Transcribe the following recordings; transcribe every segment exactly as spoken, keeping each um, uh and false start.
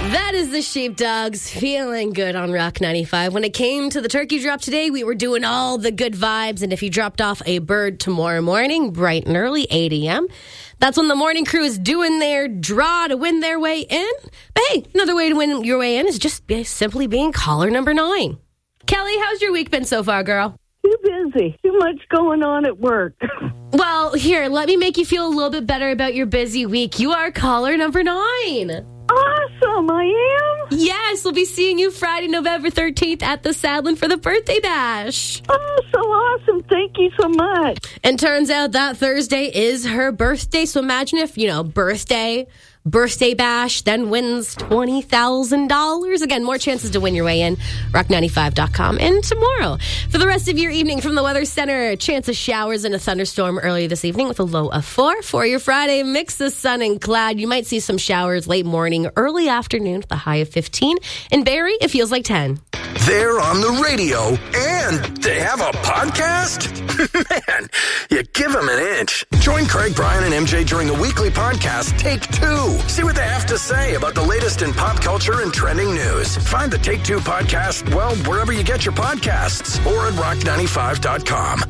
That is the Sheepdogs feeling good on Rock ninety-five. When it came to the turkey drop today, we were doing all the good vibes. And if you dropped off a bird tomorrow morning, bright and early, eight a.m., that's when the morning crew is doing their draw to win their way in. But hey, another way to win your way in is just be, simply being caller number nine. Kelly, how's your week been so far, girl? Too busy. Too much going on at work. Well, here, let me make you feel a little bit better about your busy week. You are caller number nine. Awesome, I am? Yes, we'll be seeing you Friday, November thirteenth at the Sadlin for the birthday bash. Oh, so awesome. Thank you so much. And turns out that Thursday is her birthday. So imagine if, you know, birthday, birthday bash, then wins twenty thousand dollars. Again, more chances to win your way in. rock ninety-five dot com. And tomorrow, for the rest of your evening from the Weather Center, chance of showers and a thunderstorm early this evening with a low of four. For your Friday, mix of sun and cloud. You might see some showers late morning, early afternoon with a high of fifteen. In Barrie, it feels like ten. They're on the radio and they have a podcast? Man, you give them an inch. Join Craig, Brian, and M J during the weekly podcast Take Two. See what they have to say about the latest in pop culture and trending news. Find the Take Two podcast, well, wherever you get your podcasts or at rock ninety-five dot com.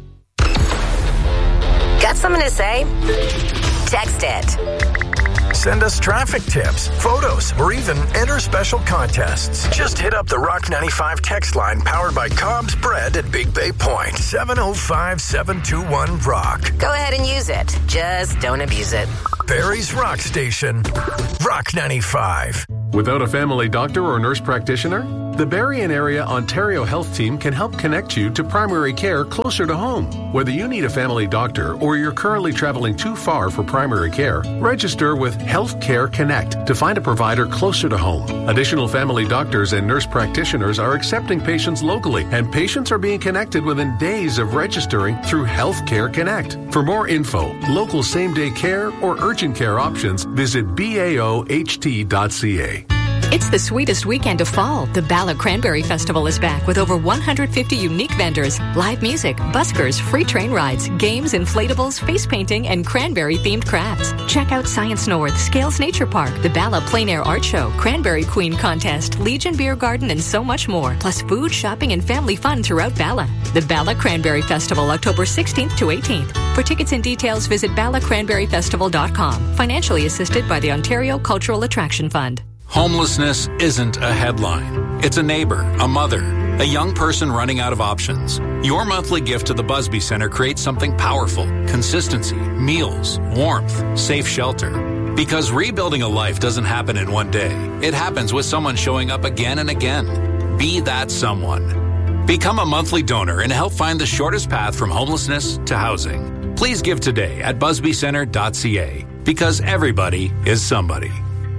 Got something to say? Text it. Send us traffic tips, photos, or even enter special contests. Just hit up the Rock ninety-five text line powered by Cobb's Bread at Big Bay Point. seven oh five, seven two one, ROCK. Go ahead and use it. Just don't abuse it. Barrie's Rock Station. Rock ninety-five. Without a family doctor or nurse practitioner? The Barrie and Area Ontario Health Team can help connect you to primary care closer to home. Whether you need a family doctor or you're currently traveling too far for primary care, register with Healthcare Connect to find a provider closer to home. Additional family doctors and nurse practitioners are accepting patients locally, and patients are being connected within days of registering through Healthcare Connect. For more info, local same-day care or urgent care options, visit B A O H T dot C A. It's the sweetest weekend of fall. The Bala Cranberry Festival is back with over one hundred fifty unique vendors, live music, buskers, free train rides, games, inflatables, face painting, and cranberry-themed crafts. Check out Science North, Scales Nature Park, the Bala Plein Air Art Show, Cranberry Queen Contest, Legion Beer Garden, and so much more. Plus food, shopping, and family fun throughout Bala. The Bala Cranberry Festival, October sixteenth to eighteenth. For tickets and details, visit bala cranberry festival dot com. Financially assisted by the Ontario Cultural Attraction Fund. Homelessness isn't a headline. It's a neighbor, a mother, a young person running out of options. Your monthly gift to the Busby Center creates something powerful. Consistency, meals, warmth, safe shelter. Because rebuilding a life doesn't happen in one day. It happens with someone showing up again and again. Be that someone. Become a monthly donor and help find the shortest path from homelessness to housing. Please give today at busby center dot c a. Because everybody is somebody.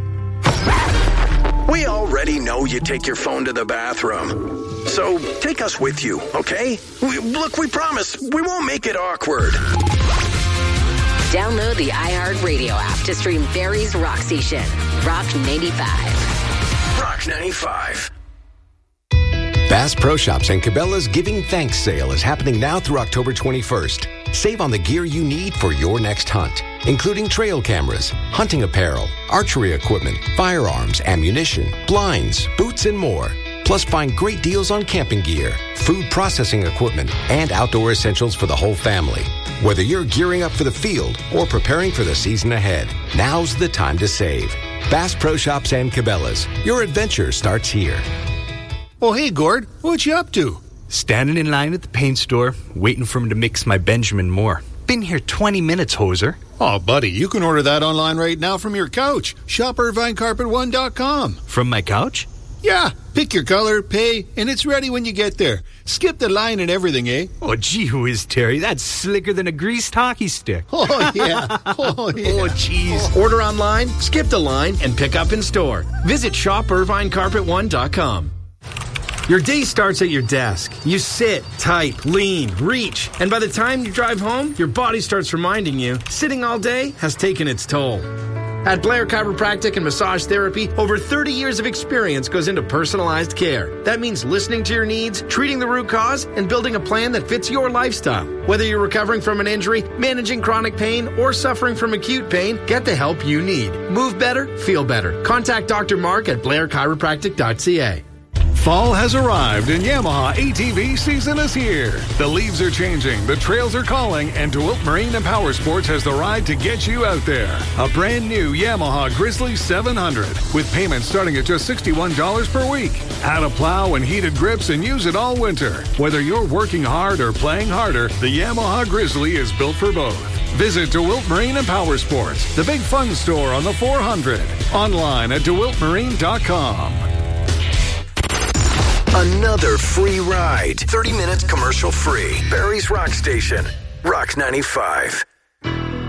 We already know you take your phone to the bathroom. So take us with you, okay? We, look, we promise we won't make it awkward. Download the iHeartRadio app to stream Barrie's Rock Station. Rock ninety-five. Rock ninety-five. Bass Pro Shops and Cabela's Giving Thanks sale is happening now through October twenty-first. Save on the gear you need for your next hunt, including trail cameras, hunting apparel, archery equipment, firearms, ammunition, blinds, boots, and more. Plus, find great deals on camping gear, food processing equipment, and outdoor essentials for the whole family. Whether you're gearing up for the field or preparing for the season ahead, now's the time to save. Bass Pro Shops and Cabela's. Your adventure starts here. Oh, hey, Gord. What you up to? Standing in line at the paint store, waiting for him to mix my Benjamin Moore. Been here twenty minutes, hoser. Oh, buddy, you can order that online right now from your couch. shop irvine carpet one dot com. From my couch? Yeah. Pick your color, pay, and it's ready when you get there. Skip the line and everything, eh? Oh, gee whiz, Terry. That's slicker than a greased hockey stick. Oh, yeah. Oh, yeah. Oh, jeez. Order online, skip the line, and pick up in store. Visit shop irvine carpet one dot com. Your day starts at your desk. You sit, type, lean, reach, and by the time you drive home, your body starts reminding you sitting all day has taken its toll. At Blair Chiropractic and Massage Therapy, over thirty years of experience goes into personalized care. That means listening to your needs, treating the root cause, and building a plan that fits your lifestyle. Whether you're recovering from an injury, managing chronic pain, or suffering from acute pain, get the help you need. Move better, feel better. Contact Doctor Mark at blair chiropractic dot c a. Fall has arrived and Yamaha A T V season is here. The leaves are changing, the trails are calling, and DeWilt Marine and Power Sports has the ride to get you out there. A brand new Yamaha Grizzly seven hundred with payments starting at just sixty-one dollars per week. Add a plow and heated grips and use it all winter. Whether you're working hard or playing harder, the Yamaha Grizzly is built for both. Visit DeWilt Marine and Power Sports, the big fun store on the four hundred. Online at dewilt marine dot com. Another free ride. thirty minutes commercial free. Barrie's Rock Station. Rock ninety-five.